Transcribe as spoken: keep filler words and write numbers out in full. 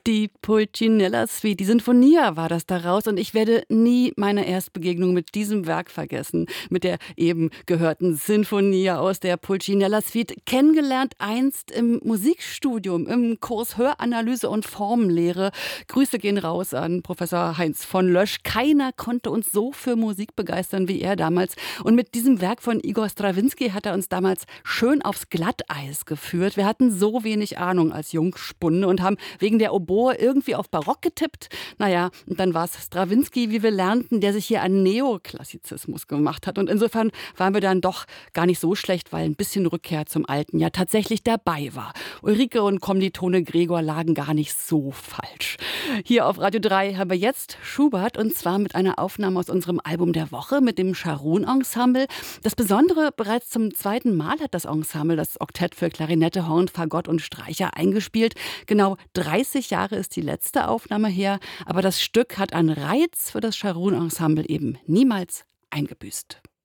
Die Pulcinella Suite, die Sinfonia war das daraus und ich werde nie meine Erstbegegnung mit diesem Werk vergessen, mit der eben gehörten Sinfonia aus der Pulcinella Suite, kennengelernt einst im Musikstudium, im Kurs Höranalyse und Formenlehre. Grüße gehen raus an Professor Heinz von Lösch. Keiner konnte uns so für Musik begeistern wie er damals. Und mit diesem Werk von Igor Strawinski hat er uns damals schön aufs Glatteis geführt. Wir hatten so wenig Ahnung als Jungspunde und haben wegen der Oboe irgendwie auf Barock getippt. Naja, und dann war es Strawinski, wie wir lernten, der sich hier an Neoklassizismus gemacht hat. Und insofern waren wir dann doch gar nicht so schlecht, weil ein bisschen Rückkehr zum Alten ja tatsächlich dabei war. Ulrike und Kommilitone Gregor lagen gar nicht so falsch. Hier auf Radio drei haben wir jetzt Schubert und zwar mit einer Aufnahme aus unserem Album der Woche mit dem Scharun Ensemble. Das Besondere, bereits zum zweiten Mal hat das Ensemble das Oktett für Klarinette, Horn, Fagott und Streicher eingespielt. Genau dreißig Jahre ist die letzte Aufnahme her, aber das Stück hat an Reiz für das Scharun Ensemble eben niemals eingebüßt.